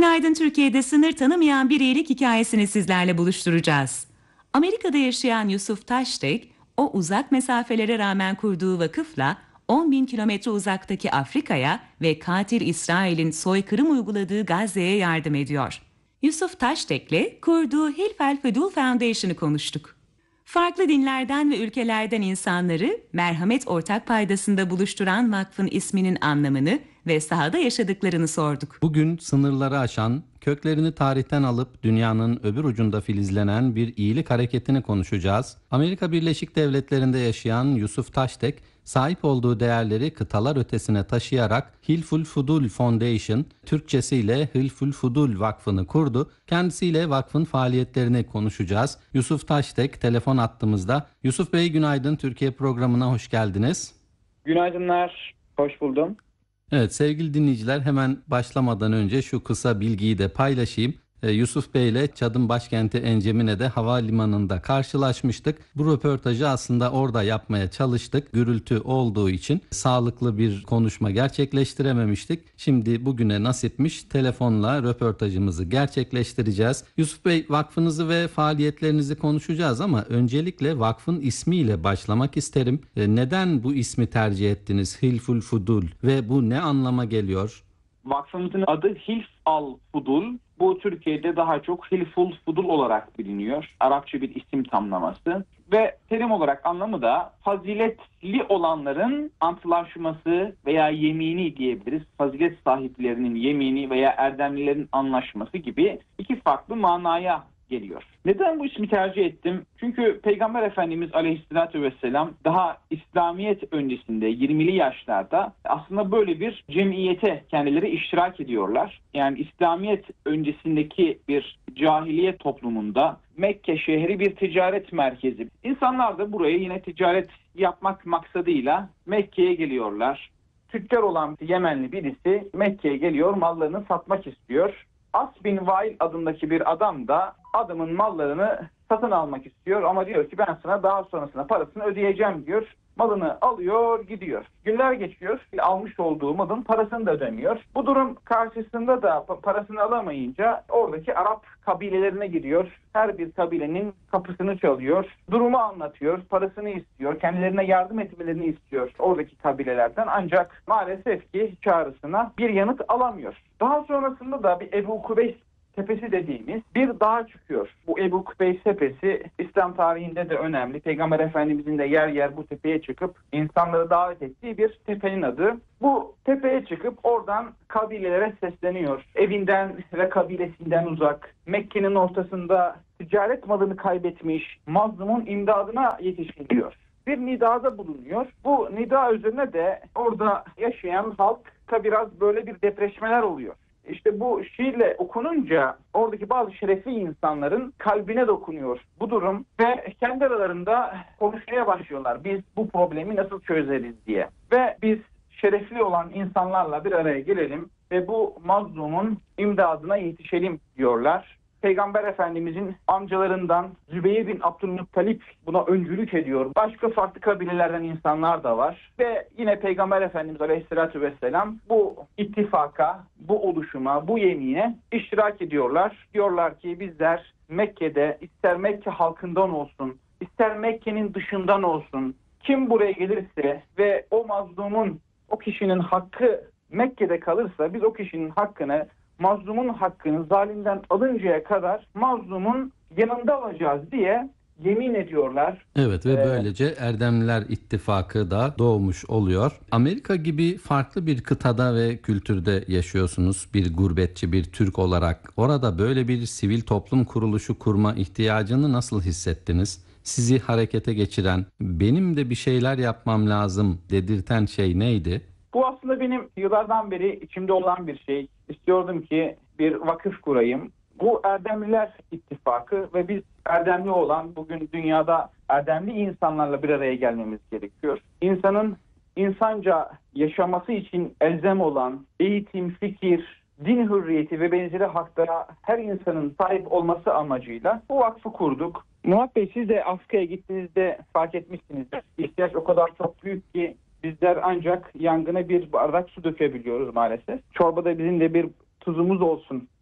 Günaydın Türkiye'de sınır tanımayan bir iyilik hikayesini sizlerle buluşturacağız. Amerika'da yaşayan Yusuf Taştek, o uzak mesafelere rağmen kurduğu vakıfla 10 bin kilometre uzaktaki Afrika'ya ve katil İsrail'in soykırım uyguladığı Gazze'ye yardım ediyor. Yusuf Taştek'le kurduğu Hilfel Fudul Foundation'ı konuştuk. Farklı dinlerden ve ülkelerden insanları merhamet ortak paydasında buluşturan vakfın isminin anlamını ve sahada yaşadıklarını sorduk. Bugün sınırları aşan, köklerini tarihten alıp dünyanın öbür ucunda filizlenen bir iyilik hareketini konuşacağız. Amerika Birleşik Devletleri'nde yaşayan Yusuf Taştek, sahip olduğu değerleri kıtalar ötesine taşıyarak Hilful Fudul Foundation, Türkçesiyle Hilful Fudul Vakfı'nı kurdu. Kendisiyle vakfın faaliyetlerini konuşacağız. Yusuf Taştek telefon attığımızda. Yusuf Bey günaydın, Türkiye programına hoş geldiniz. Günaydınlar, hoş buldum. Evet sevgili dinleyiciler, hemen başlamadan önce şu kısa bilgiyi de paylaşayım. Yusuf Bey ile Çad'ın başkenti Encemine'de havalimanında karşılaşmıştık. Bu röportajı aslında orada yapmaya çalıştık. Gürültü olduğu için sağlıklı bir konuşma gerçekleştirememiştik. Şimdi bugüne nasipmiş, telefonla röportajımızı gerçekleştireceğiz. Yusuf Bey, vakfınızı ve faaliyetlerinizi konuşacağız ama öncelikle vakfın ismiyle başlamak isterim. Neden bu ismi tercih ettiniz, Hilful Fudul, ve bu ne anlama geliyor? Vakfımızın adı Hilf al Fudul. Bu Türkiye'de daha çok Hilful Fudul olarak biliniyor. Arapça bir isim tamlaması. Ve terim olarak anlamı da faziletli olanların antlaşması veya yemini diyebiliriz. Fazilet sahiplerinin yemini veya erdemlilerin anlaşması gibi iki farklı manaya geliyor. Neden bu ismi tercih ettim? Çünkü Peygamber Efendimiz Aleyhisselatü Vesselam daha İslamiyet öncesinde 20'li yaşlarda aslında böyle bir cemiyete kendileri iştirak ediyorlar. Yani İslamiyet öncesindeki bir cahiliye toplumunda Mekke şehri bir ticaret merkezi. İnsanlar da buraya yine ticaret yapmak maksadıyla Mekke'ye geliyorlar. Tüccar olan Yemenli birisi Mekke'ye geliyor, mallarını satmak istiyor. As bin Vail adındaki bir adam da adamın mallarını satın almak istiyor ama diyor ki ben sana daha sonrasında parasını ödeyeceğim diyor. Malını alıyor gidiyor. Günler geçiyor. Almış olduğu malın parasını da ödemiyor. Bu durum karşısında da parasını alamayınca oradaki Arap kabilelerine gidiyor. Her bir kabilenin kapısını çalıyor. Durumu anlatıyor. Parasını istiyor. Kendilerine yardım etmelerini istiyor oradaki kabilelerden. Ancak maalesef ki çağrısına bir yanıt alamıyor. Daha sonrasında da bir Ebu Kubeys Tepesi dediğimiz bir dağa çıkıyor. Bu Ebu Kubeys Tepesi İslam tarihinde de önemli. Peygamber Efendimizin de yer yer bu tepeye çıkıp insanları davet ettiği bir tepenin adı. Bu tepeye çıkıp oradan kabilelere sesleniyor. Evinden ve kabilesinden uzak, Mekke'nin ortasında ticaret malını kaybetmiş mazlumun imdadına yetişiliyor. Bir nidada bulunuyor. Bu nida üzerine de orada yaşayan halkta biraz böyle bir depreşmeler oluyor. İşte bu şiirle okununca oradaki bazı şerefli insanların kalbine dokunuyor bu durum ve kendi aralarında konuşmaya başlıyorlar. Biz bu problemi nasıl çözeriz diye. Ve biz şerefli olan insanlarla bir araya gelelim ve bu mazlumun imdadına yetişelim diyorlar. Peygamber Efendimizin amcalarından Zübeyir bin Abdülmuttalip buna öncülük ediyor. Başka farklı kabilelerden insanlar da var. Ve yine Peygamber Efendimiz Aleyhisselatü Vesselam bu ittifaka, bu oluşuma, bu yemine iştirak ediyorlar. Diyorlar ki bizler Mekke'de ister Mekke halkından olsun, ister Mekke'nin dışından olsun, kim buraya gelirse ve o mazlumun, o kişinin hakkı Mekke'de kalırsa biz o kişinin hakkını, mazlumun hakkını zalimden alıncaya kadar mazlumun yanında olacağız diye yemin ediyorlar. Evet ve böylece Erdemliler İttifakı da doğmuş oluyor. Amerika gibi farklı bir kıtada ve kültürde yaşıyorsunuz, bir gurbetçi, bir Türk olarak. Orada böyle bir sivil toplum kuruluşu kurma ihtiyacını nasıl hissettiniz? Sizi harekete geçiren, benim de bir şeyler yapmam lazım dedirten şey neydi? Bu aslında benim yıllardan beri içimde olan bir şey. İstiyordum ki bir vakıf kurayım. Bu Erdemliler İttifakı ve biz erdemli olan bugün dünyada erdemli insanlarla bir araya gelmemiz gerekiyor. İnsanın insanca yaşaması için elzem olan eğitim, fikir, din hürriyeti ve benzeri haklara her insanın sahip olması amacıyla bu vakfı kurduk. Murat Bey, siz de Afrika'ya gittiğinizde fark etmişsinizdir. İhtiyaç o kadar çok büyük ki bizler ancak yangına bir bardak su dökebiliyoruz maalesef. Çorbada bizim de bir tuzumuz olsun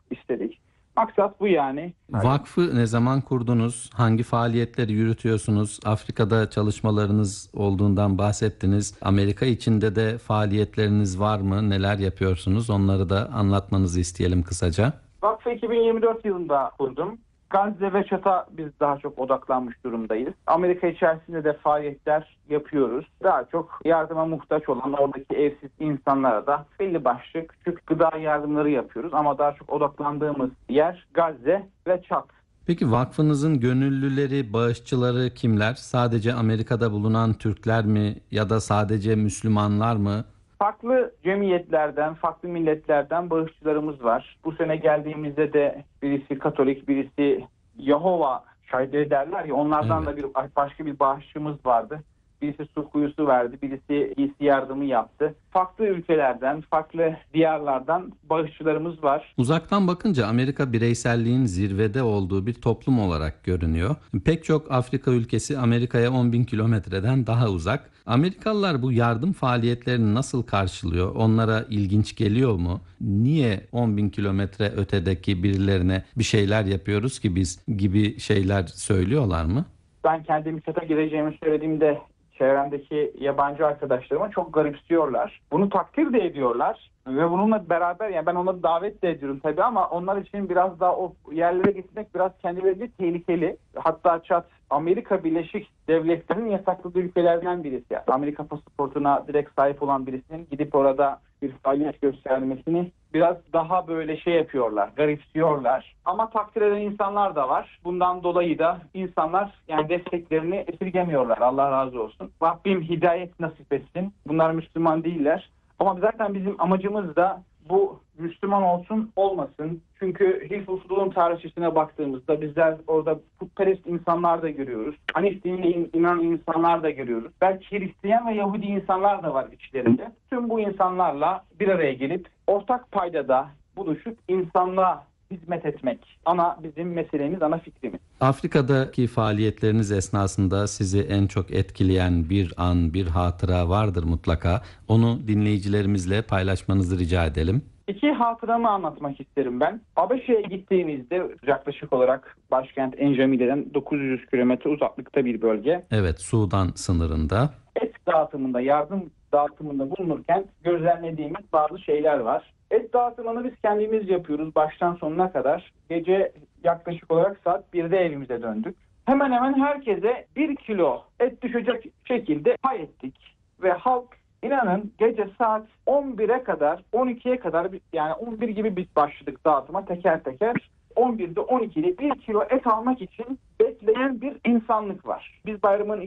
istedik. Maksat bu yani. Vakfı ne zaman kurdunuz? Hangi faaliyetleri yürütüyorsunuz? Afrika'da çalışmalarınız olduğundan bahsettiniz. Amerika içinde de faaliyetleriniz var mı? Neler yapıyorsunuz? Onları da anlatmanızı isteyelim kısaca. Vakfı 2024 yılında kurdum. Gazze ve Çat'a biz daha çok odaklanmış durumdayız. Amerika içerisinde de faaliyetler yapıyoruz. Daha çok yardıma muhtaç olan oradaki evsiz insanlara da belli başlı küçük gıda yardımları yapıyoruz. Ama daha çok odaklandığımız yer Gazze ve Çat. Peki vakfınızın gönüllüleri, bağışçıları kimler? Sadece Amerika'da bulunan Türkler mi ya da sadece Müslümanlar mı? Farklı cemiyetlerden, farklı milletlerden bağışçılarımız var. Bu sene geldiğimizde de birisi Katolik, birisi Yahova şahitleri derler ya, onlardan da başka bir bağışçımız vardı. Birisi su kuyusu verdi, birisi giysi yardımı yaptı. Farklı ülkelerden, farklı diyarlardan bağışçılarımız var. Uzaktan bakınca Amerika bireyselliğin zirvede olduğu bir toplum olarak görünüyor. Pek çok Afrika ülkesi Amerika'ya 10.000 kilometreden daha uzak. Amerikalılar bu yardım faaliyetlerini nasıl karşılıyor? Onlara ilginç geliyor mu? Niye 10.000 kilometre ötedeki birilerine bir şeyler yapıyoruz ki biz gibi şeyler söylüyorlar mı? Ben kendimi çata gireceğimi söylediğimde çevremdeki yabancı arkadaşlarıma çok garipsiyorlar. Bunu takdir de ediyorlar ve bununla beraber yani ben onları davet de ediyorum tabii ama onlar için biraz daha o yerlere gitmek biraz kendilerince tehlikeli. Hatta Çat Amerika Birleşik Devletleri'nin yasakladığı ülkelerden birisi. Yani Amerika pasaportuna direkt sahip olan birisinin gidip orada bir faaliyet göstermesini biraz daha böyle şey yapıyorlar, garipsiyorlar. Ama takdir eden insanlar da var. Bundan dolayı da insanlar yani desteklerini esirgemiyorlar. Allah razı olsun. Rabbim hidayet nasip etsin. Bunlar Müslüman değiller. Ama zaten bizim amacımız da bu Müslüman olsun olmasın. Çünkü Hilful Fudul'un tarihçesine baktığımızda bizler orada putperest insanlar da görüyoruz. Hanif dinine inanan insanlar da görüyoruz. Belki Hristiyan ve Yahudi insanlar da var içlerinde. Tüm bu insanlarla bir araya gelip ortak paydada buluşup insanlığa hizmet etmek. Bizim meselemiz, ana fikrimiz. Afrika'daki faaliyetleriniz esnasında sizi en çok etkileyen bir an, bir hatıra vardır mutlaka. Onu dinleyicilerimizle paylaşmanızı rica edelim. 2 hatıramı anlatmak isterim ben. Habeşe'ye gittiğimizde yaklaşık olarak başkent Enjami'den 900 kilometre uzaklıkta bir bölge. Evet, Sudan sınırında. Et dağıtımında, yardım dağıtımında bulunurken gözlemlediğimiz bazı şeyler var. Et dağıtımını biz kendimiz yapıyoruz baştan sonuna kadar. Gece yaklaşık olarak saat 1'de evimize döndük. Hemen hemen herkese 1 kilo et düşecek şekilde pay ettik. Ve halk inanın gece saat 11'e kadar, 12'ye kadar yani 11 gibi biz başladık dağıtıma teker teker. 11'de 12'de 1 kilo et almak için bekleyen bir insanlık var. Biz bayramın